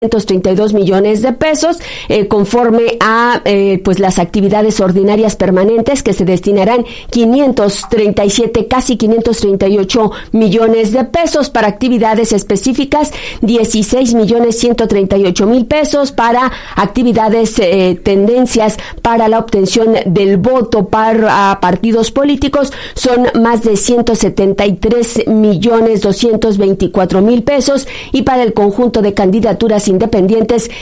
532 millones de pesos, conforme a pues las actividades ordinarias permanentes, que se destinarán casi 538 millones de pesos. Para actividades específicas, 16.138.000 pesos. Para actividades tendencias para la obtención del voto para partidos políticos, son más de 173.224.000 pesos, y para el conjunto de candidaturas independientes,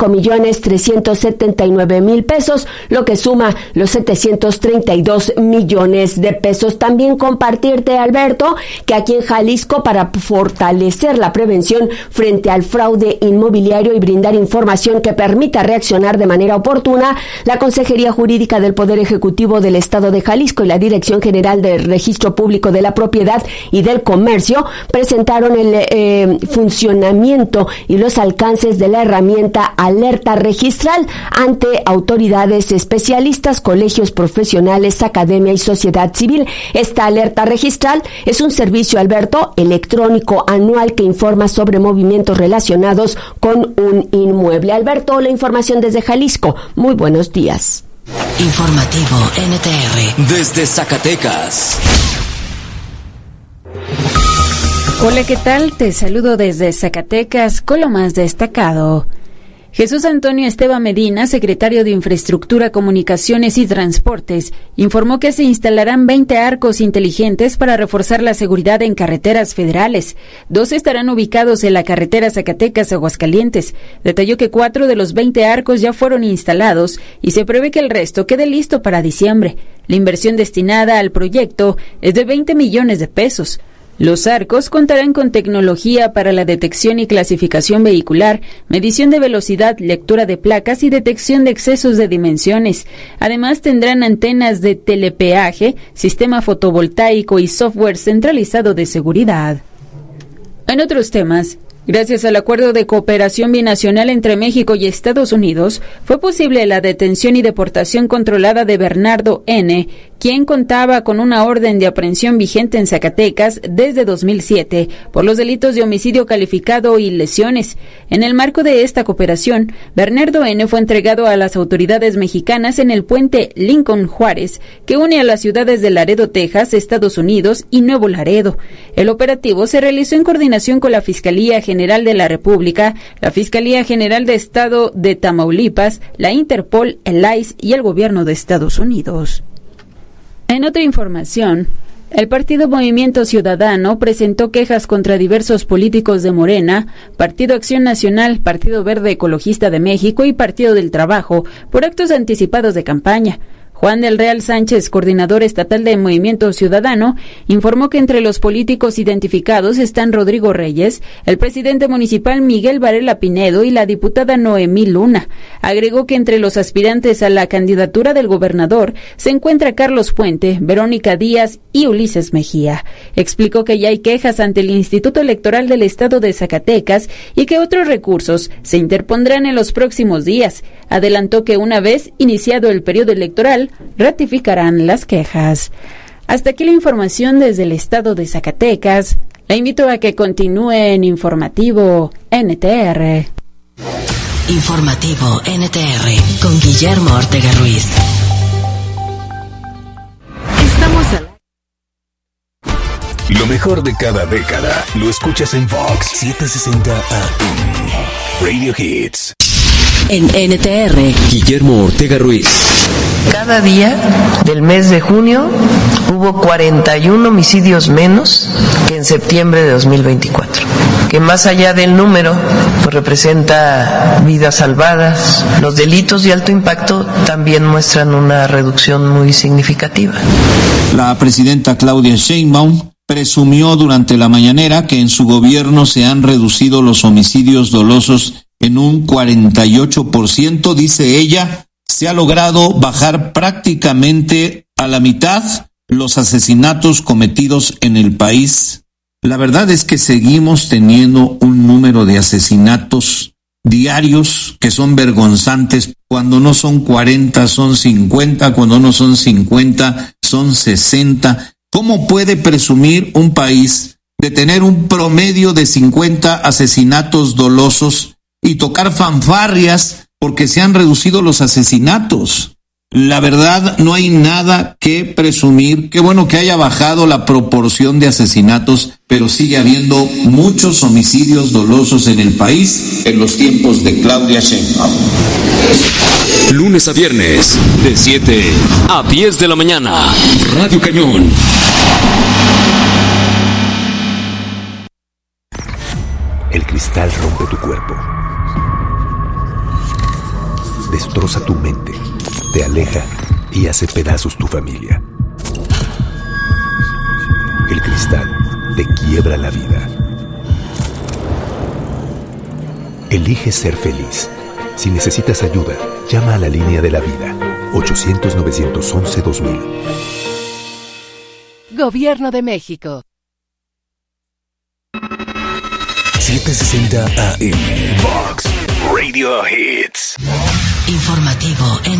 5.379.000 pesos, lo que suma los 732 millones de pesos. También compartirte, Alberto, que aquí en Jalisco, para fortalecer la prevención frente al fraude inmobiliario y brindar información que permita reaccionar de manera oportuna, la Consejería Jurídica del Poder Ejecutivo del Estado de Jalisco y la Dirección General del Registro Público de la Propiedad y del Comercio presentaron el funcionamiento y los alcances de la herramienta Alerta Registral ante autoridades especialistas, colegios profesionales, academia y sociedad civil. Esta alerta registral es un servicio, Alberto, electrónico anual que informa sobre movimientos relacionados con un inmueble. Alberto, la información desde Jalisco. Muy buenos días. Informativo NTR desde Zacatecas. Hola, ¿qué tal? Te saludo desde Zacatecas con lo más destacado. Jesús Antonio Esteban Medina, secretario de Infraestructura, Comunicaciones y Transportes, informó que se instalarán 20 arcos inteligentes para reforzar la seguridad en carreteras federales. 2 estarán ubicados en la carretera Zacatecas-Aguascalientes. Detalló que 4 de los 20 arcos ya fueron instalados y se prevé que el resto quede listo para diciembre. La inversión destinada al proyecto es de 20 millones de pesos. Los arcos contarán con tecnología para la detección y clasificación vehicular, medición de velocidad, lectura de placas y detección de excesos de dimensiones. Además, tendrán antenas de telepeaje, sistema fotovoltaico y software centralizado de seguridad. En otros temas, gracias al acuerdo de cooperación binacional entre México y Estados Unidos, fue posible la detención y deportación controlada de Bernardo N., quien contaba con una orden de aprehensión vigente en Zacatecas desde 2007 por los delitos de homicidio calificado y lesiones. En el marco de esta cooperación, Bernardo N. fue entregado a las autoridades mexicanas en el puente Lincoln Juárez, que une a las ciudades de Laredo, Texas, Estados Unidos y Nuevo Laredo. El operativo se realizó en coordinación con la Fiscalía General de la República, la Fiscalía General de Estado de Tamaulipas, la Interpol, el ICE y el Gobierno de Estados Unidos. En otra información, el Partido Movimiento Ciudadano presentó quejas contra diversos políticos de Morena, Partido Acción Nacional, Partido Verde Ecologista de México y Partido del Trabajo por actos anticipados de campaña. Juan del Real Sánchez, coordinador estatal de Movimiento Ciudadano, informó que entre los políticos identificados están Rodrigo Reyes, el presidente municipal Miguel Varela Pinedo y la diputada Noemí Luna. Agregó que entre los aspirantes a la candidatura del gobernador se encuentra Carlos Puente, Verónica Díaz y Ulises Mejía. Explicó que ya hay quejas ante el Instituto Electoral del Estado de Zacatecas y que otros recursos se interpondrán en los próximos días. Adelantó que una vez iniciado el periodo electoral, ratificarán las quejas. Hasta aquí la información desde el estado de Zacatecas. La invito a que continúe en Informativo NTR. Informativo NTR con Guillermo Ortega Ruiz. Estamos Lo mejor de cada década lo escuchas en Fox 760 AM. Radio Hits. En NTR, Guillermo Ortega Ruiz. Cada día del mes de junio hubo 41 homicidios menos que en septiembre de 2024, que más allá del número, pues representa vidas salvadas. Los delitos de alto impacto también muestran una reducción muy significativa. La presidenta Claudia Sheinbaum presumió durante la mañanera que en su gobierno se han reducido los homicidios dolosos en un 48%, dice ella. Se ha logrado bajar prácticamente a la mitad los asesinatos cometidos en el país. La verdad es que seguimos teniendo un número de asesinatos diarios que son vergonzantes. Cuando no son 40, son 50, cuando no son 50, son 60. ¿Cómo puede presumir un país de tener un promedio de 50 asesinatos dolosos y tocar fanfarrias porque se han reducido los asesinatos. La verdad, no hay nada que presumir. Qué bueno que haya bajado la proporción de asesinatos, pero sigue habiendo muchos homicidios dolosos en el país en los tiempos de Claudia Sheinbaum. Lunes a viernes, de 7 a 10 de la mañana. Radio Cañón. El cristal rompe tu cuerpo, destroza tu mente, te aleja y hace pedazos tu familia. El cristal te quiebra la vida. Elige ser feliz. Si necesitas ayuda, llama a la línea de la vida, 800-911-2000. Gobierno de México. 760 AM. Vox Radio Hits. Informativo